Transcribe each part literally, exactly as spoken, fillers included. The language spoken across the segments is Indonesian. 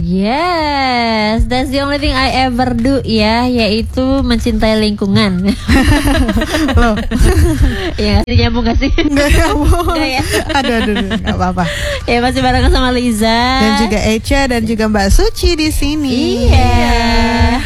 Yes, that's the only thing I ever do ya, yaitu mencintai lingkungan. Loh. Ya, nggak nyambung gak sih? Nggak nyambung. Nggak ya? Aduh, aduh, aduh, nggak apa-apa. Ya masih bareng sama Liza Dan juga Echa dan juga Mbak Suci di sini. Iya.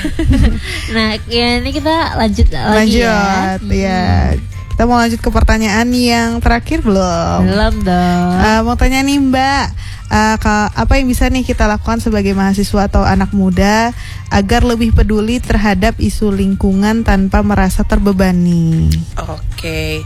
Nah, ya ini kita lanjut, lagi Lanjut, ya. ya. Kita mau lanjut ke pertanyaan yang terakhir belum? Belum dong. Uh, mau tanya nih Mbak, uh, ka- apa yang bisa nih kita lakukan sebagai mahasiswa atau anak muda agar lebih peduli terhadap isu lingkungan tanpa merasa terbebani? Oke,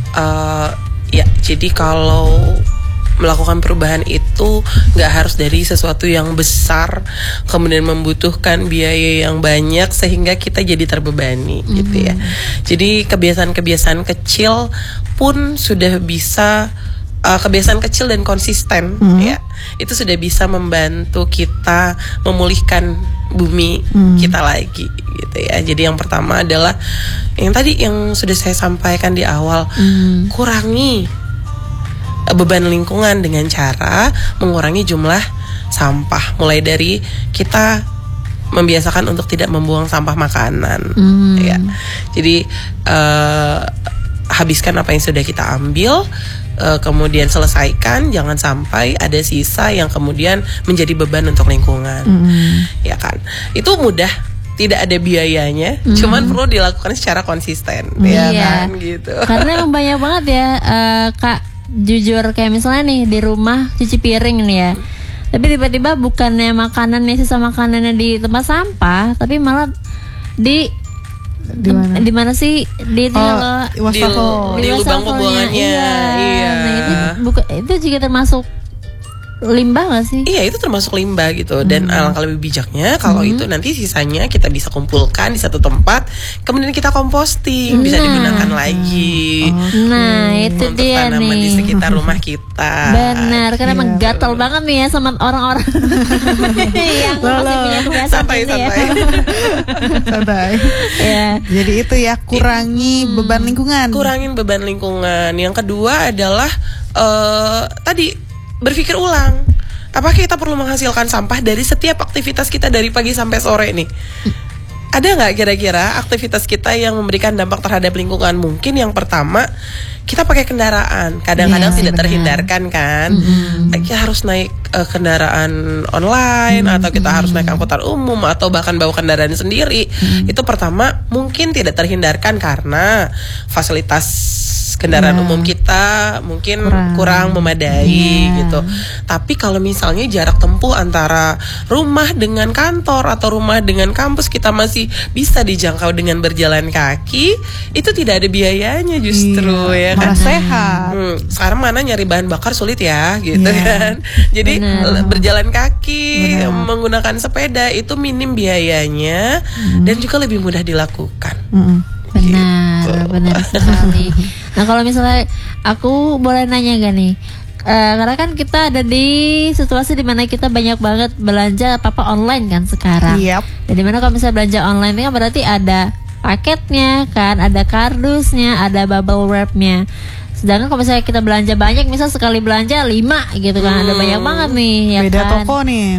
uh, ya jadi kalau melakukan perubahan itu nggak harus dari sesuatu yang besar kemudian membutuhkan biaya yang banyak sehingga kita jadi terbebani mm-hmm. gitu ya. Jadi kebiasaan-kebiasaan kecil pun sudah bisa uh, kebiasaan kecil dan konsisten mm-hmm. ya itu sudah bisa membantu kita memulihkan bumi mm-hmm. kita lagi gitu ya. Jadi yang pertama adalah yang tadi yang sudah saya sampaikan di awal, mm-hmm. kurangi beban lingkungan dengan cara mengurangi jumlah sampah, mulai dari kita membiasakan untuk tidak membuang sampah makanan mm. ya. Jadi uh, habiskan apa yang sudah kita ambil, uh, kemudian selesaikan, jangan sampai ada sisa yang kemudian menjadi beban untuk lingkungan mm. ya kan. Itu mudah, tidak ada biayanya, mm. cuman perlu dilakukan secara konsisten mm. ya iya. kan gitu. Karena emang banyak banget ya uh, Kak, jujur kayak misalnya nih di rumah cuci piring nih ya, tapi tiba-tiba bukannya makanannya sisa makanannya di tempat sampah, tapi malah di di mana? Di mana sih? Di itu oh, loh, di, di lubang pembuangannya. Iya. iya. Nah itu buka, itu juga termasuk limbah gak sih? Iya, itu termasuk limbah gitu. Dan hmm. alangkah lebih bijaknya kalau hmm. itu nanti sisanya kita bisa kumpulkan di satu tempat, kemudian kita komposting, nah. bisa digunakan lagi. Oh, nah itu untuk dia tanaman nih di sekitar rumah kita. Benar, karena iya. menggatal banget nih ya sama orang-orang yang masih punya kebiasaan santai, ini santai. ya. Santai. Ya. Jadi itu ya, kurangi hmm. beban lingkungan. Kurangin beban lingkungan. Yang kedua adalah uh, tadi berpikir ulang, apakah kita perlu menghasilkan sampah dari setiap aktivitas kita dari pagi sampai sore nih? Ada nggak kira-kira aktivitas kita yang memberikan dampak terhadap lingkungan? Mungkin yang pertama, kita pakai kendaraan, kadang-kadang yeah, tidak benar. terhindarkan kan. Mm-hmm. Kita harus naik uh, kendaraan online, mm-hmm. atau kita harus naik angkutan umum, atau bahkan bawa kendaraan sendiri. Mm-hmm. Itu pertama mungkin tidak terhindarkan karena fasilitas kendaraan yeah. umum kita mungkin kurang, kurang memadai yeah. gitu. Tapi kalau misalnya jarak tempuh antara rumah dengan kantor atau rumah dengan kampus kita masih bisa dijangkau dengan berjalan kaki, itu tidak ada biayanya justru yeah. ya kan. Malah sehat. Hmm, sekarang mana nyari bahan bakar sulit ya gitu yeah. kan. Jadi bener. berjalan kaki, bener. menggunakan sepeda itu minim biayanya mm. dan juga lebih mudah dilakukan. Mm. Benar, gitu. benar sekali. Nah kalau misalnya aku boleh nanya gak nih, uh, karena kan kita ada di situasi dimana kita banyak banget belanja apa-apa online kan sekarang. Yep. Jadi mana kalau misalnya belanja online itu kan berarti ada paketnya kan, ada kardusnya, ada bubble wrapnya. Sedangkan kalau misalnya kita belanja banyak, misal sekali belanja lima gitu kan, hmm. ada banyak banget nih ya beda kan? toko nih.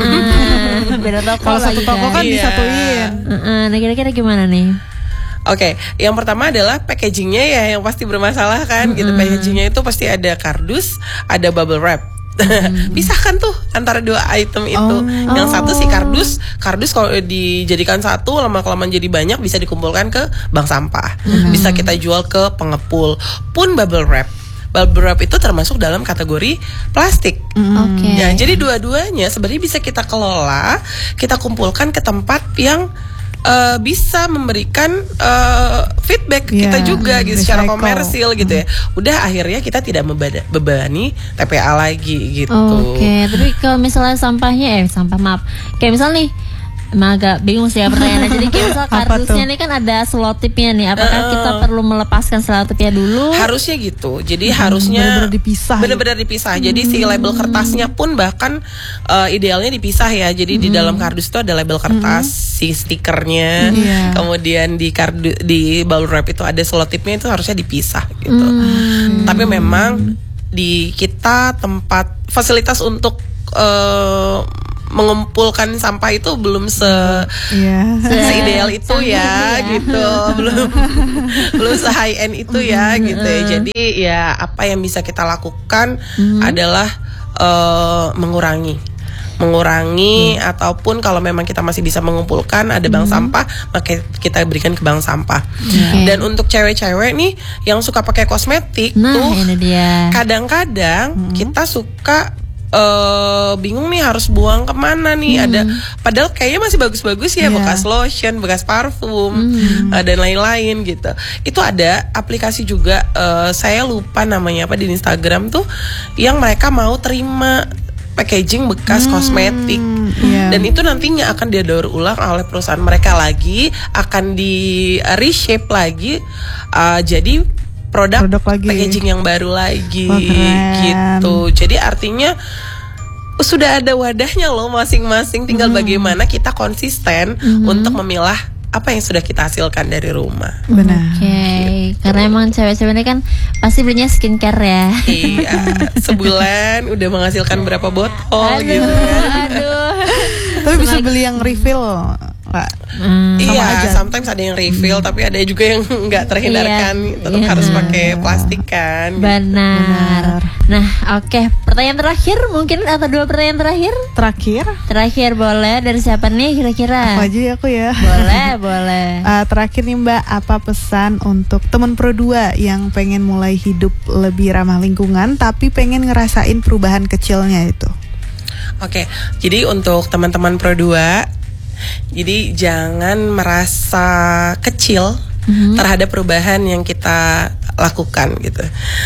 Beda toko. Kalau satu toko kan iya. disatuin. Uh-uh. Nah kira-kira gimana nih? Oke, okay, yang pertama adalah packagingnya ya yang pasti bermasalah kan, mm-hmm. gitu. Packagingnya itu pasti ada kardus, ada bubble wrap. Mm-hmm. Pisahkan tuh antara dua item itu. Oh. Yang satu si kardus, kardus kalau dijadikan satu lama-kelamaan jadi banyak bisa dikumpulkan ke bank sampah, mm-hmm. bisa kita jual ke pengepul. Pun bubble wrap. Bubble wrap itu termasuk dalam kategori plastik. Mm. Okay. Ya, jadi dua-duanya sebenarnya bisa kita kelola, kita kumpulkan ke tempat yang Uh, bisa memberikan uh, feedback yeah, kita juga gitu secara komersil gitu ya. Udah akhirnya kita tidak membada- bebani T P A lagi gitu. Oke, okay, tapi kalau misalnya sampahnya eh sampah maaf. Kayak misal nih, emang agak bingung sih ya pertanyaannya. Jadi kayak misal kardusnya nih kan ada selotipnya nih. Apakah uh, kita perlu melepaskan selotipnya dulu? Harusnya gitu. Jadi hmm, harusnya benar-benar dipisah. Benar-benar dipisah. Hmm. Jadi si label kertasnya pun bahkan uh, idealnya dipisah ya. Jadi hmm. di dalam kardus itu ada label kertas, hmm. si stikernya. Yeah. Kemudian di kardus di bubble wrap itu ada selotipnya, itu harusnya dipisah gitu. Hmm. Tapi memang di kita tempat fasilitas untuk uh, mengumpulkan sampah itu belum se Iya. seideal itu ya, ya. gitu. Belum belum se high end itu ya, gitu ya. Jadi ya apa yang bisa kita lakukan adalah uh, mengurangi mengurangi hmm. ataupun kalau memang kita masih bisa mengumpulkan ada bank hmm. sampah, maka kita berikan ke bank sampah. Okay. Dan untuk cewek-cewek nih yang suka pakai kosmetik nah, tuh ini dia. kadang-kadang hmm. kita suka Uh, bingung nih harus buang kemana nih. hmm. Ada padahal kayaknya masih bagus-bagus ya, yeah. bekas lotion, bekas parfum, hmm. uh, dan lain-lain gitu. Itu ada aplikasi juga, uh, saya lupa namanya apa di Instagram tuh, yang mereka mau terima packaging bekas hmm, kosmetik, yeah. dan itu nantinya akan didaur ulang oleh perusahaan mereka lagi, akan di reshape lagi uh, jadi produk, produk lagi. Packaging yang baru lagi. Oh, gitu. Jadi artinya sudah ada wadahnya loh masing-masing, tinggal hmm. bagaimana kita konsisten hmm. untuk memilah apa yang sudah kita hasilkan dari rumah. Benar. Oke, okay. gitu. Karena emang cewek-cewek ini kan pasti belinya skincare ya. Iya, sebulan udah menghasilkan berapa botol aduh, gitu. Aduh. Tapi bisa beli yang refill, Pak. Hmm. Iya, aja. Sometimes ada yang refill, hmm. tapi ada juga yang nggak terhindarkan, iya, tetap iya. harus pakai plastik kan. Benar. Benar. Nah, oke. Okay. Pertanyaan terakhir mungkin atau dua pertanyaan terakhir? Terakhir? Terakhir boleh dari siapa nih kira-kira? Apa aja ya aku ya? Boleh, boleh. Uh, terakhir nih Mbak, apa pesan untuk teman Pro dua yang pengen mulai hidup lebih ramah lingkungan tapi pengen ngerasain perubahan kecilnya itu? Oke, okay. Jadi untuk teman-teman Pro dua, jadi jangan merasa kecil mm-hmm. terhadap perubahan yang kita lakukan gitu.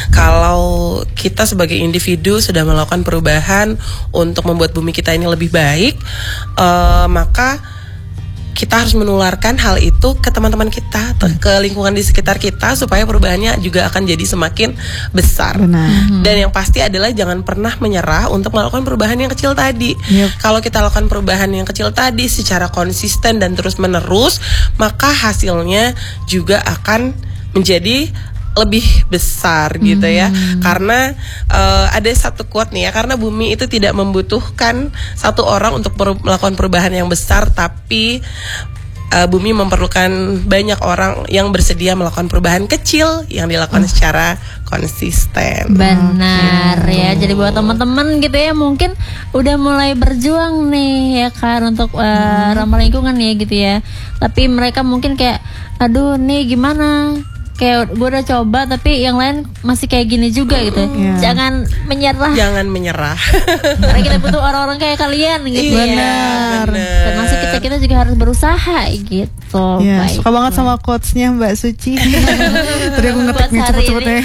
Kalau kita sebagai individu sudah melakukan perubahan untuk membuat bumi kita ini lebih baik, uh, maka kita harus menularkan hal itu ke teman-teman kita, ke lingkungan di sekitar kita, supaya perubahannya juga akan jadi semakin besar. Benar. Dan yang pasti adalah jangan pernah menyerah untuk melakukan perubahan yang kecil tadi. Yep. Kalau kita lakukan perubahan yang kecil tadi secara konsisten dan terus menerus, maka hasilnya juga akan menjadi lebih besar gitu ya. Hmm. Karena uh, ada satu quote nih ya, karena bumi itu tidak membutuhkan satu orang untuk per- melakukan perubahan yang besar, tapi uh, bumi memerlukan banyak orang yang bersedia melakukan perubahan kecil yang dilakukan oh. secara konsisten. Benar okay. ya. Jadi buat teman-teman gitu ya, mungkin udah mulai berjuang nih ya kan untuk uh, hmm. ramah lingkungan ya gitu ya. Tapi mereka mungkin kayak, aduh nih gimana? Kayak gue udah coba tapi yang lain masih kayak gini juga gitu. Yeah. Jangan menyerah. Jangan menyerah. Karena kita butuh orang-orang kayak kalian gitu. Benar. Ya. Termasuk kita kita juga harus berusaha gitu. Yeah, suka banget sama quotes-nya Mbak Suci. Tadi aku ngetik nih cepet-cepet ya.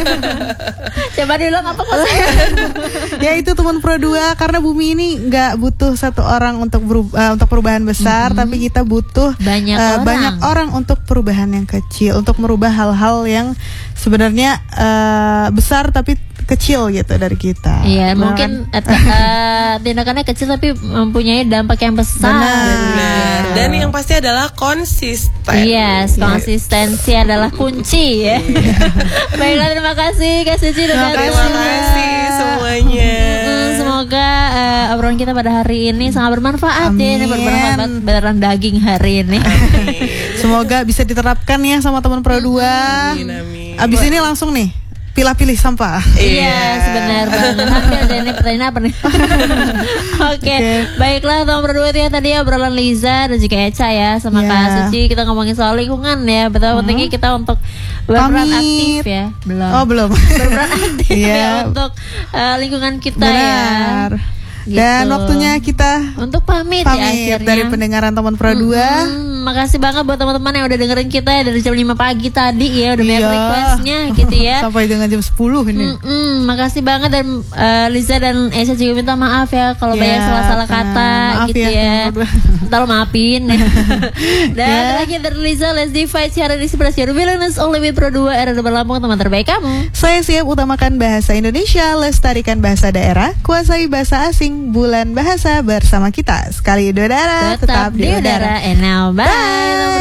Coba diulang apa quotes-nya? Ya itu teman Pro dua, karena bumi ini nggak butuh satu orang untuk berub- uh, untuk perubahan besar, mm-hmm. tapi kita butuh banyak, uh, orang. banyak orang untuk perubahan yang kecil, untuk merubah hal-hal yang sebenarnya uh, besar tapi kecil gitu dari kita. Iya, nah, mungkin uh, uh, tindakannya kecil tapi mempunyai dampak yang besar. Benar. Dan yang pasti adalah konsisten. Yes, konsistensi yes. adalah kunci ya. Baiklah, terima kasih Kak Suci dan Terima kasih semuanya. Semoga uh, obrolan kita pada hari ini sangat bermanfaat. Amin. Ya, ini bermanfaat beneran daging hari ini. Amin. Semoga bisa diterapkan ya sama teman Pro dua. Amin, amin. Abis ini langsung nih pilih-pilih sampah. Iya, sebenar banget. Nanti ada ini pertanyaan apa nih? Oke, okay. okay. Baiklah teman Pro dua ya, tadi obrolan Liza dan juga Echa ya sama yeah. Kak Suci, kita ngomongin soal lingkungan ya. Betapa hmm. pentingnya kita untuk berperan Pamit. aktif ya. Belum. Oh belum. Berperan aktif yeah. ya untuk uh, lingkungan kita. Benar. Ya. Gitu. Dan waktunya kita untuk pamit, pamit ya akhirnya. dari pendengaran teman Pro dua. Hmm, makasih banget buat teman-teman yang udah dengerin kita ya dari jam lima pagi tadi ya, udah banyak iya. requestnya gitu ya. Sampai dengan jam sepuluh ini. Hmm, makasih banget, dan uh, Liza dan Esha juga minta maaf ya kalau yeah, banyak salah-salah kata maaf gitu ya. Ntar maafin ya. Dan yeah. terakhir dari Liza, let's divide siaran inspirasi Rubilanus only with Pro dua, era depan Lampung, teman terbaik kamu. Saya siap utamakan bahasa Indonesia, lestarikan bahasa daerah, kuasai bahasa asing, bulan bahasa bersama kita. Sekali di udara, tetap, tetap di udara. And now bye. Bye.